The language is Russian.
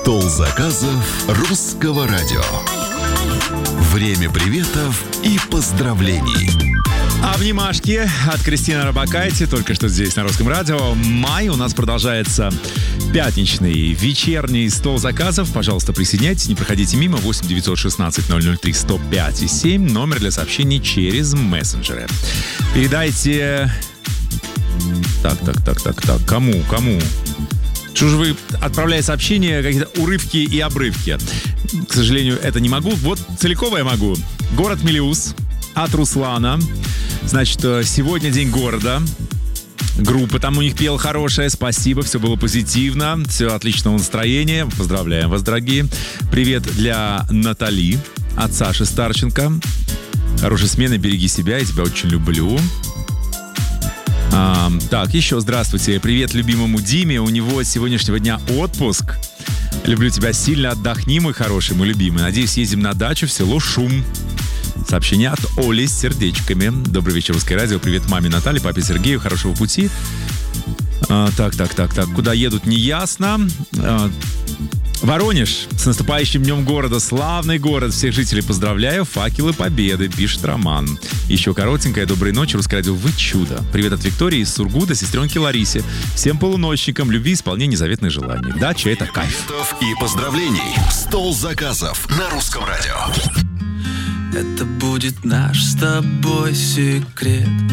Стол заказов русского радио. Время приветов и поздравлений. Обнимашки от Кристины Орбакайте, только что здесь на Русском радио. Май, у нас продолжается пятничный вечерний стол заказов. Пожалуйста, присоединяйтесь, не проходите мимо. 8 916 003 105 и 7. Номер для сообщений через мессенджеры. Передайте... Так. Кому? Что же вы, отправляя сообщения, какие-то урывки и обрывки? К сожалению, это не могу. Вот целиком я могу. Город Мелеуз от Руслана. Значит, сегодня день города. Группа там у них пела хорошая. Спасибо, все было позитивно. Все отличного настроения. Поздравляем вас, дорогие. Привет для Натали от Саши Старченко. Хорошей смены, береги себя, я тебя очень люблю. Так, еще здравствуйте. Привет любимому Диме. У него с сегодняшнего дня отпуск. Люблю тебя сильно. Отдохни, мой хороший, мой любимый. Надеюсь, ездим на дачу в село Шум. Сообщение от Оли с сердечками. Добрый вечер, Русское радио. Привет маме Наталье, папе Сергею. Хорошего пути. Так. Куда едут, не ясно. Воронеж. С наступающим днем города. Славный город. Всех жителей поздравляю. Факелы победы, пишет Роман. Еще коротенькая. Доброй ночи, Русское радио. Вы чудо. Привет от Виктории из Сургута, сестренки Ларисе. Всем полуночникам любви, исполнения заветных желаний. Дача — это кайф. И поздравлений. Стол заказов на Русском радио. Это будет наш с тобой секрет.